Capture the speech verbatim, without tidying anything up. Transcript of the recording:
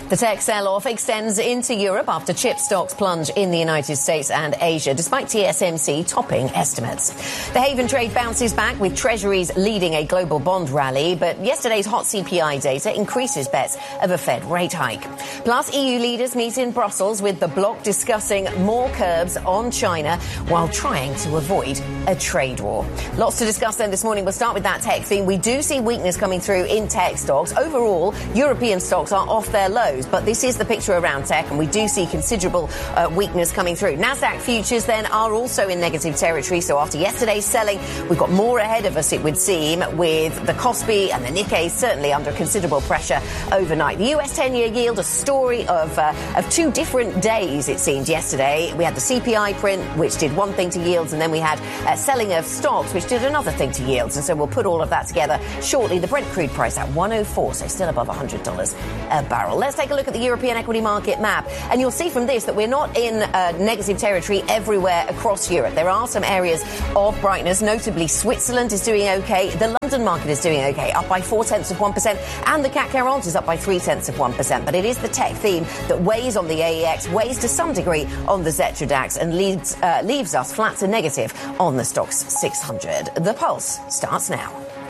The tech sell-off extends into Europe after chip stocks plunge in the United States and Asia, despite T S M C topping estimates. The Haven trade bounces back, with Treasuries leading a global bond rally, but yesterday's hot C P I data increases bets of a Fed rate hike. Plus, E U leaders meet in Brussels, with the bloc discussing more curbs on China while trying to avoid a trade war. Lots to discuss then this morning. We'll start with that tech theme. We do see weakness coming through in tech stocks. Overall, European stocks are off their lows, but this is the picture around tech, and we do see considerable uh, weakness coming through. Nasdaq futures then are also in negative territory, so after yesterday's selling, we've got more ahead of us, it would seem, with the Kospi and the Nikkei certainly under considerable pressure overnight. The U S ten-year yield, a story of uh, of two different days, it seemed, yesterday. We had the C P I print, which did one thing to yields, and then we had uh, selling of stocks, which did another thing to yields, and so we'll put all of that together shortly. The Brent crude price at one oh four, so still above one hundred dollars a barrel. Let's take a look at the European equity market map, and you'll see from this that we're not in uh, negative territory everywhere across Europe. There are some areas of brightness, notably Switzerland is doing okay, the London market is doing okay, up by four tenths of one percent, and the C A C quarante is up by three tenths of one percent. But it is the tech theme that weighs on the A E X, weighs to some degree on the Xetra DAX, and leads, uh, leaves us flat to negative on the Stoxx six hundred. The Pulse starts now.